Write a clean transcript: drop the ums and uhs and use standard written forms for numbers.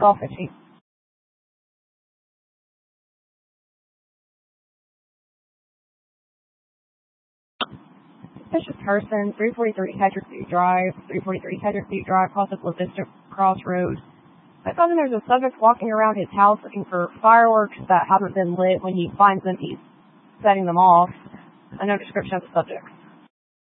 Golf fishing. Suspicious person, 343 Hedrick Butte Drive, 343 Hedrick Butte Drive, crosses La Vista Crossroads. I found there's a subject walking around his house looking for fireworks that haven't been lit. When he finds them, he's setting them off. No description of the subject.